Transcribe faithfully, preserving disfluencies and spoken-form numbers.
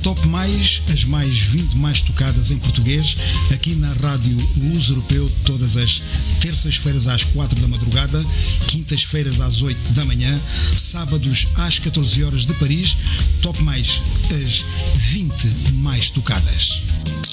Top Mais, as mais vinte mais tocadas em português, aqui na Rádio Luz Europeu, todas as terças-feiras às quatro da madrugada, quintas-feiras às oito da manhã, sábados às catorze horas de Paris. Top Mais, as vinte mais tocadas.